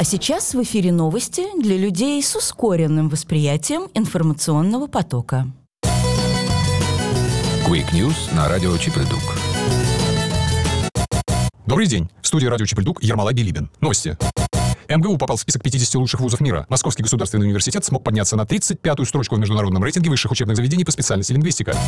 А сейчас в эфире новости для людей с ускоренным восприятием информационного потока. Quick News на радио Чип-и-Дук. Добрый день. В студии радио Чип-и-Дук Ермолай Билибин. Новости. МГУ попал в список 50 лучших вузов мира. Московский государственный университет смог подняться на 35-ю строчку в международном рейтинге высших учебных заведений по специальности лингвистика.